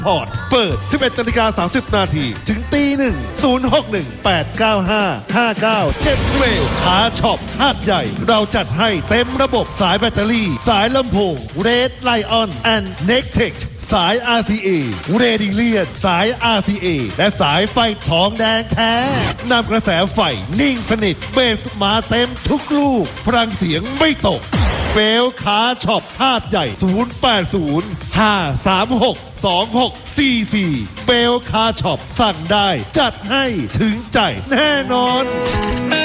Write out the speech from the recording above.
พอร์ตเปิด 11:30 นาทีถึงตีหนึ่ง061-895-5977เวลขาช็อปหาดใหญ่เราจัดให้เต็มระบบสายแบตเตอรี่สายลำโพง Red Lion and Nectech สาย RCA เรดิเลียนสาย RCA และสายไฟทองแดงแท้นำกระแสไฟนิ่งสนิทเบสมาเต็มทุกลูกพลังเสียงไม่ตกเบลขาช็อปหาดใหญ่ 080-536-2644 เบลคาช็อปสั่งได้จัดให้ถึงใจแน่นอน